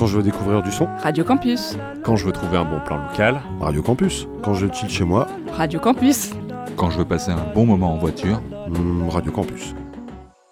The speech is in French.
Quand je veux découvrir du son. Radio Campus. Quand je veux trouver un bon plan local. Radio Campus. Quand je chill chez moi. Radio Campus. Quand je veux passer un bon moment en voiture. Radio Campus.